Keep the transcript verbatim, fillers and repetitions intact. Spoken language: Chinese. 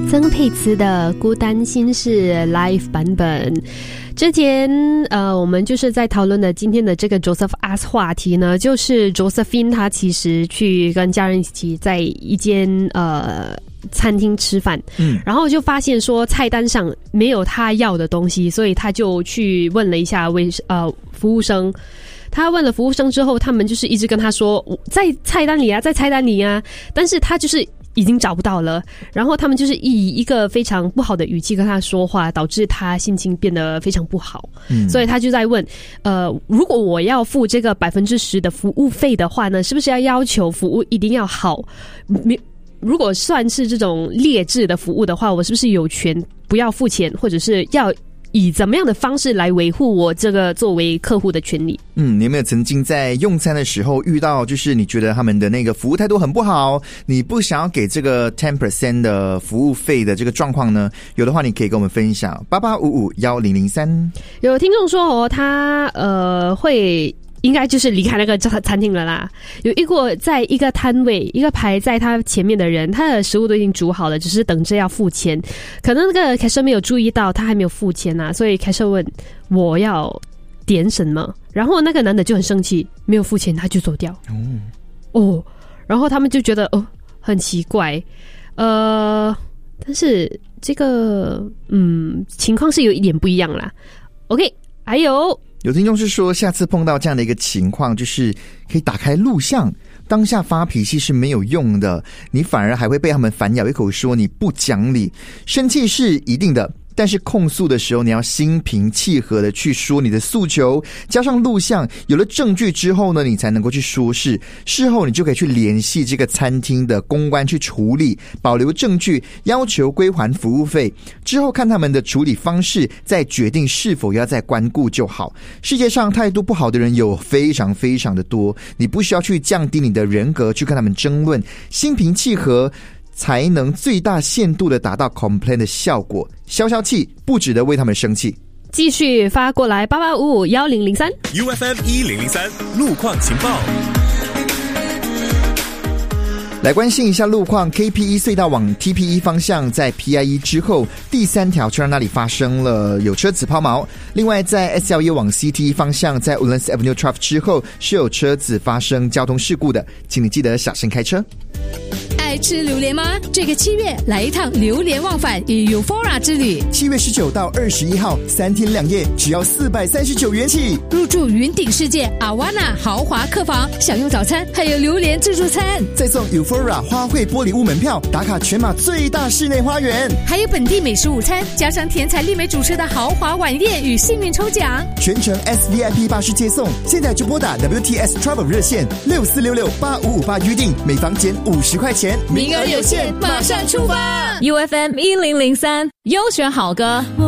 曾沛慈的《孤单心事》Live 版本。之前呃，我们就是在讨论的今天的这个 Joseph Ask 话题呢，就是 Josephine 她其实去跟家人一起在一间呃餐厅吃饭，嗯，然后就发现说菜单上没有她要的东西，所以她就去问了一下卫呃服务生。他问了服务生之后，他们就是一直跟他说在菜单里啊，在菜单里啊，但是他就是已经找不到了，然后他们就是以一个非常不好的语气跟他说话，导致他心情变得非常不好。嗯，所以他就在问，呃，如果我要付这个百分之十的服务费的话呢，是不是要要求服务一定要好？没，如果算是这种劣质的服务的话，我是不是有权不要付钱，或者是要以怎么样的方式来维护我这个作为客户的权利？ 嗯，你有没有曾经在用餐的时候遇到，就是你觉得他们的那个服务态度很不好，你不想要给这个 百分之十 的服务费的这个状况呢？有的话你可以跟我们分享八八五五一零零三。 有听众说哦，他呃会应该就是离开那个餐厅了啦。有一个在一个摊位，一个排在他前面的人，他的食物都已经煮好了，只是等着要付钱。可能那个cashier没有注意到他还没有付钱啊，所以cashier问我要点什么，然后那个男的就很生气，没有付钱他就走掉。哦，哦，然后他们就觉得哦很奇怪，呃，但是这个嗯情况是有一点不一样啦。OK， 还有。 有听众是说，下次碰到这样的一个情况，就是可以打开录像，当下发脾气是没有用的，你反而还会被他们反咬一口说你不讲理。生气是一定的，但是控诉的时候你要心平气和的去说你的诉求，加上录像，有了证据之后呢，你才能够去说事。事后你就可以去联系这个餐厅的公关去处理，保留证据，要求归还服务费，之后看他们的处理方式，再决定是否要再关顾就好。世界上态度不好的人有非常非常的多，你不需要去降低你的人格去跟他们争论，心平气和才能最大限度的达到 complain 的效果。消消气，不值得为他们生气。 继续发过来八八五五一零零三 U F M 一零零三路况情报。 来关心一下路况 ，K P E 隧道往 T P E 方向在 P I E 之后第三条车那里发生了有车子抛锚。另外在 S L E 往 C T E 方向在 Woodlands Avenue Trough 之后是有车子发生交通事故的，请你记得小心开车。 爱吃榴莲吗？这个七月来一趟榴莲忘返与 Euphoria 之旅。 七月十九到二十一号，三天两夜，只要四百三十九元起。 入住云顶世界阿瓦纳豪华客房，享用早餐，还有榴莲自助餐， 再送 Euphoria 花卉玻璃屋门票，打卡全马最大室内花园， 还有本地美食午餐，加上甜彩丽美主持的豪华晚宴与幸运抽奖， 全程 S V I P 巴士接送。现在就拨打 W T S Travel 热线六四六六八五五八预定，每房减五十块钱。 名额有限，马上出发 ！U F M 一零零三优选好歌。